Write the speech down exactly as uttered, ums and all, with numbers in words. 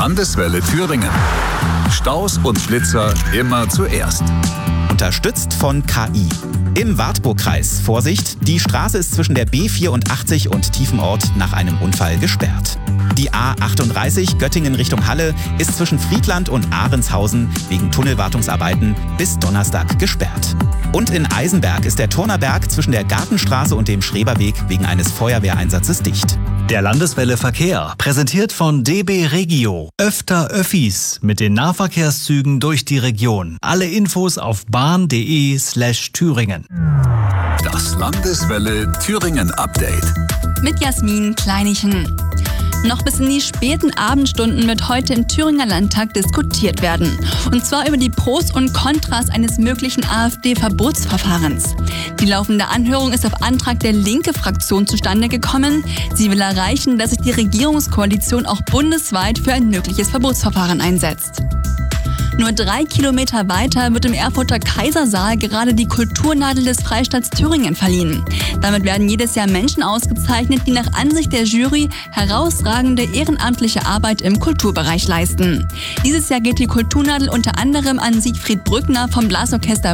Landeswelle Thüringen. Staus und Blitzer immer zuerst. Unterstützt von K I. Im Wartburgkreis, Vorsicht, die Straße ist zwischen der B vierundachtzig und Tiefenort nach einem Unfall gesperrt. Die A achtunddreißig Göttingen Richtung Halle ist zwischen Friedland und Ahrenshausen wegen Tunnelwartungsarbeiten bis Donnerstag gesperrt. Und in Eisenberg ist der Turnerberg zwischen der Gartenstraße und dem Schreberweg wegen eines Feuerwehreinsatzes dicht. Der Landeswelle Verkehr, präsentiert von D B Regio. Öfter Öffis mit den Nahverkehrszügen durch die Region. Alle Infos auf bahn.de slash Thüringen. Das Landeswelle Thüringen Update. Mit Jasmin Kleinichen. Noch bis in die späten Abendstunden wird heute im Thüringer Landtag diskutiert werden. Und zwar über die Pros und Kontras eines möglichen AfD-Verbotsverfahrens. Die laufende Anhörung ist auf Antrag der Linke-Fraktion zustande gekommen. Sie will erreichen, dass sich die Regierungskoalition auch bundesweit für ein mögliches Verbotsverfahren einsetzt. Nur drei Kilometer weiter wird im Erfurter Kaisersaal gerade die Kulturnadel des Freistaats Thüringen verliehen. Damit werden jedes Jahr Menschen ausgezeichnet, die nach Ansicht der Jury herausragende ehrenamtliche Arbeit im Kulturbereich leisten. Dieses Jahr geht die Kulturnadel unter anderem an Siegfried Brückner vom Blasorchester